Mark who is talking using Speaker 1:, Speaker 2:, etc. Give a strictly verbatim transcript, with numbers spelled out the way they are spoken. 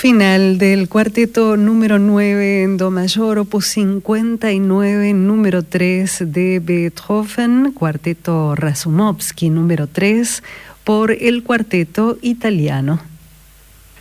Speaker 1: Final del cuarteto número nueve en do mayor, opus cincuenta y nueve, número tres de Beethoven, cuarteto Razumovsky número tres, por el cuarteto italiano.